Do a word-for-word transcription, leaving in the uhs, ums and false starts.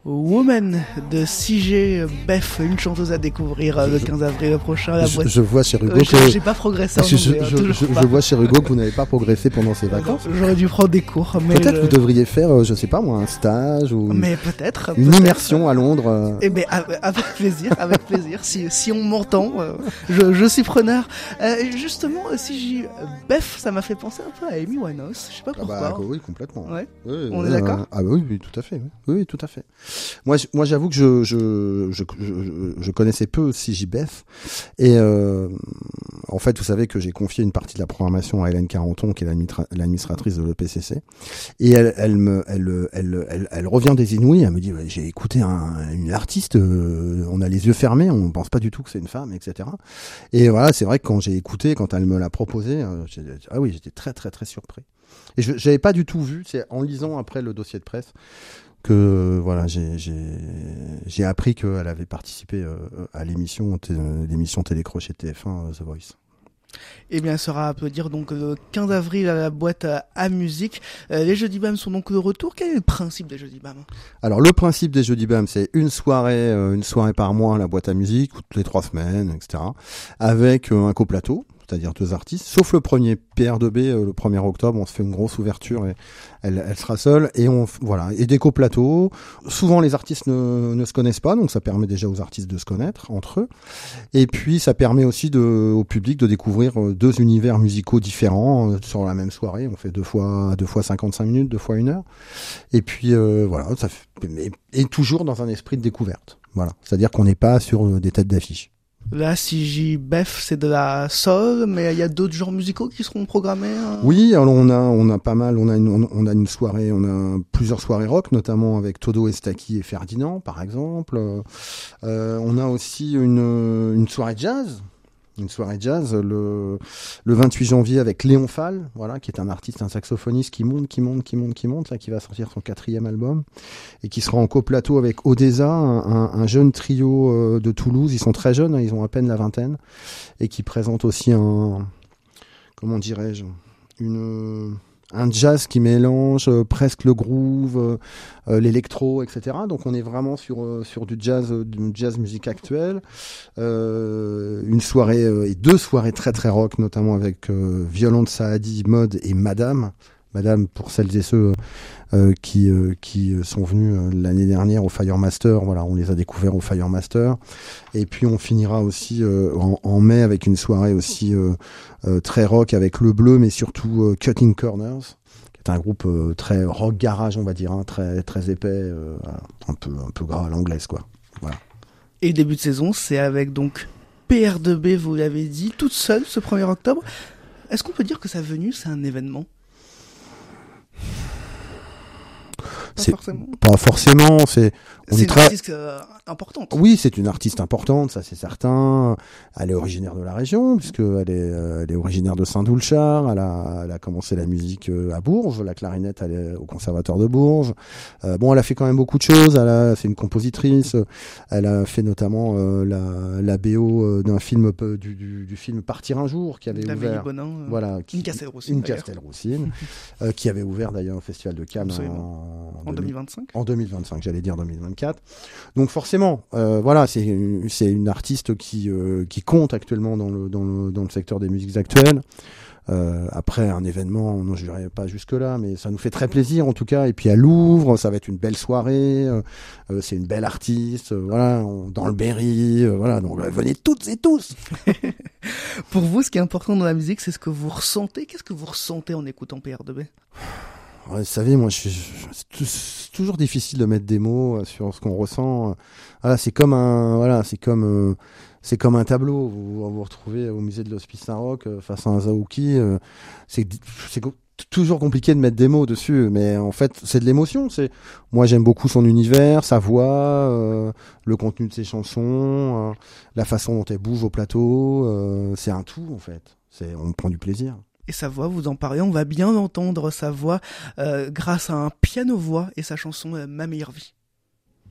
Woman de C G Beth, une chanteuse à découvrir euh, le quinze avril prochain à la boîte. Je, je vois chez Hugo euh, que... J'ai pas progressé en je, je, anglais, je, hein, je, pas. je vois chez Hugo que vous n'avez pas progressé pendant ces vacances. J'aurais dû prendre des cours. Mais peut-être je... vous devriez faire, euh, je sais pas moi, un stage ou mais peut-être, une peut-être. immersion à Londres. Euh... Eh ben avec plaisir, avec plaisir. Si si on m'entend, euh, je, je suis preneur. Euh, justement, si j'ai Beth, ça m'a fait penser un peu à Amy Winehouse. Je sais pas pourquoi. Ah bah, oui, complètement. Ouais. Oui, on oui, est d'accord. Euh, ah bah oui, oui, tout à fait. Oui, oui tout à fait. Moi, moi, j'avoue que je je je, je, je connaissais peu C J Beth et euh, en fait, vous savez que j'ai confié une partie de la programmation à Hélène Carenton, qui est l'administratrice de l'E P C C, et elle, elle me, elle, elle, elle, elle revient des Inouïs. Elle me dit, ouais, j'ai écouté un, une artiste, euh, on a les yeux fermés, on pense pas du tout que c'est une femme, et cetera. Et voilà, c'est vrai que quand j'ai écouté, quand elle me l'a proposé, euh, ah oui, j'étais très, très, très surpris. Et je j'avais pas du tout vu, c'est en lisant après le dossier de presse que voilà, j'ai j'ai j'ai appris qu'elle avait participé euh, à l'émission t- l'émission télécrochet T F un euh, The Voice. Eh bien, elle sera à applaudir donc le quinze avril à la boîte à, à musique. Euh, les Jeudis B A M sont donc de retour. Quel est le principe des Jeudis B A M ? Alors le principe des Jeudis B A M, c'est une soirée, euh, une soirée par mois à la boîte à musique, toutes les trois semaines, et cetera. Avec euh, un coplateau, c'est-à-dire deux artistes, sauf le premier P R deux B, euh, le premier octobre, on se fait une grosse ouverture et elle, elle sera seule et on voilà et des coplateaux. Souvent les artistes ne, ne se connaissent pas, donc ça permet déjà aux artistes de se connaître entre eux. Et puis ça permet aussi de, au public de découvrir euh, deux univers musicaux différents euh, sur la même soirée. On fait deux fois deux fois cinquante-cinq minutes, deux fois une heure. Et puis euh, voilà, ça fait, et, et toujours dans un esprit de découverte. Voilà, c'est-à-dire qu'on n'est pas sur euh, des têtes d'affiche. Là, C J Beth, c'est de la soul, mais il y a d'autres genres musicaux qui seront programmés. Hein. Oui, alors on a, on a pas mal, on a une, on a une soirée, on a plusieurs soirées rock, notamment avec Todo Estaki et Ferdinand, par exemple. Euh, on a aussi une, une soirée jazz. Une soirée jazz le, le vingt-huit janvier avec Léon Fall, voilà, qui est un artiste, un saxophoniste qui monte, qui monte, qui monte, qui monte, là, qui va sortir son quatrième album et qui sera en coplateau avec Odessa, un, un, un jeune trio euh, de Toulouse. Ils sont très jeunes, hein, ils ont à peine la vingtaine et qui présente aussi un, comment dirais-je, une, un jazz qui mélange euh, presque le groove, euh, l'électro, et cetera. Donc on est vraiment sur euh, sur du jazz, euh, du jazz musique actuelle. Euh, une soirée euh, et deux soirées très très rock, notamment avec euh, Violente Saadi, Mode et Madame. Madame, pour celles et ceux euh, qui euh, qui sont venus euh, l'année dernière au Firemaster, voilà, on les a découverts au Firemaster. Et puis on finira aussi euh, en, en mai avec une soirée aussi euh, euh, très rock avec Le Bleu, mais surtout euh, Cutting Corners, qui est un groupe euh, très rock garage, on va dire, hein, très très épais, euh, un peu un peu gras à l'anglaise, quoi. Voilà. Et le début de saison, c'est avec donc P R deux B, vous l'avez dit, toute seule ce premier octobre. Est-ce qu'on peut dire que sa venue, c'est un événement ? Pas c'est forcément. Pas forcément, c'est on c'est est une très artiste euh, importante. Oui, c'est une artiste importante, ça c'est certain. Elle est originaire de la région, puisque elle est, euh, elle est originaire de Saint-Doulchard. Elle a, elle a commencé la musique euh, à Bourges, la clarinette, elle est au Conservatoire de Bourges. Euh, bon, elle a fait quand même beaucoup de choses. Elle a, c'est une compositrice. Elle a fait notamment euh, la, la B O euh, d'un film euh, du, du, du film Partir un jour, qui avait D'Amélie ouvert. Bonin, euh, Voilà, qui, une Castelroussine. une d'ailleurs. Castelroussine, euh, qui avait ouvert d'ailleurs au Festival de Cannes en, En deux mille vingt-cinq. En deux mille vingt-cinq, j'allais dire deux mille vingt-quatre. Donc forcément, euh, voilà, c'est une, c'est une artiste qui euh, qui compte actuellement dans le dans le dans le secteur des musiques actuelles. Euh, après un événement, non, je n'irai pas jusque là, mais ça nous fait très plaisir en tout cas. Et puis à Louvre, ça va être une belle soirée. Euh, euh, c'est une belle artiste, euh, voilà, on, dans le Berry, euh, voilà. Donc euh, venez toutes et tous. Pour vous, ce qui est important dans la musique, c'est ce que vous ressentez. Qu'est-ce que vous ressentez en écoutant P R deux B ? Ouais, vous savez, moi, je, je, je, c'est toujours difficile de mettre des mots sur ce qu'on ressent. Voilà, c'est comme un, voilà, c'est comme, euh, c'est comme un tableau. Vous vous, vous retrouvez au musée de l'Hospice Saint-Roch euh, face à un Zaouki. Euh, c'est, c'est toujours compliqué de mettre des mots dessus, mais en fait, c'est de l'émotion. C'est, moi, j'aime beaucoup son univers, sa voix, euh, le contenu de ses chansons, euh, la façon dont elle bouge au plateau. Euh, c'est un tout, en fait. C'est, on prend du plaisir. Et sa voix, vous en parlez, on va bien entendre sa voix euh, grâce à un piano-voix et sa chanson euh, Ma meilleure vie.